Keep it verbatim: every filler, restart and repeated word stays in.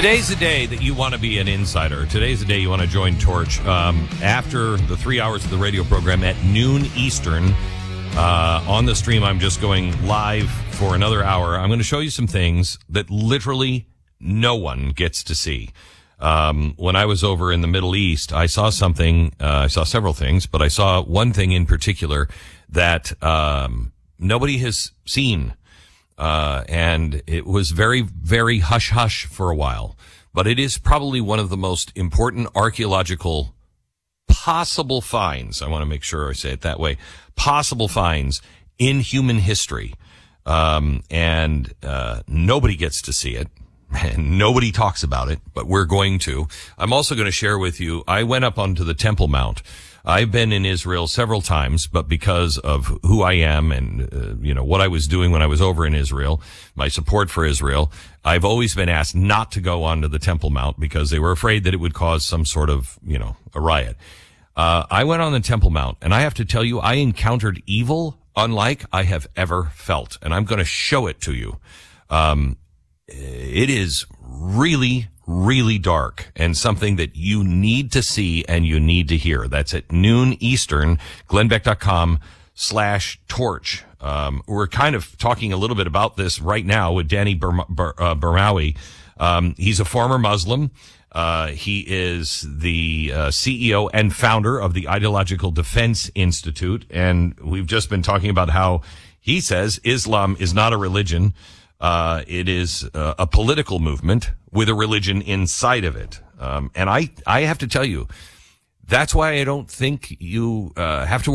Today's the day that you want to be an insider. Today's the day you want to join Torch. Um, after the three hours of the radio program at noon Eastern, uh, on the stream, I'm just going live for another hour. I'm going to show you some things that literally no one gets to see. Um, when I was over in the Middle East, I saw something, uh, I saw several things, but I saw one thing in particular that um, nobody has seen. Uh, and it was very, very hush-hush for a while. But it is probably one of the most important archaeological possible finds. I want to make sure I say it that way. Possible finds in human history. Um, and, uh, nobody gets to see it. And nobody talks about it, but we're going to. I'm also going to share with you, I went up onto the Temple Mount. I've been in Israel several times, but because of who I am and, uh, you know, what I was doing when I was over in Israel, my support for Israel, I've always been asked not to go onto the Temple Mount because they were afraid that it would cause some sort of, you know, a riot. Uh, I went on the Temple Mount, and I have to tell you, I encountered evil unlike I have ever felt, and I'm going to show it to you. Um, it is really, really dark and something that you need to see and you need to hear. That's at noon Eastern, glenbeck.com slash torch. Um, we're kind of talking a little bit about this right now with Danny Ber- Ber- uh, Bermawi. Um, he's a former Muslim. Uh, he is the uh, C E O and founder of the Ideological Defense Institute. And we've just been talking about how he says Islam is not a religion. Uh, it is uh, a political movement with a religion inside of it. Um, and I, I have to tell you, that's why I don't think you uh, have to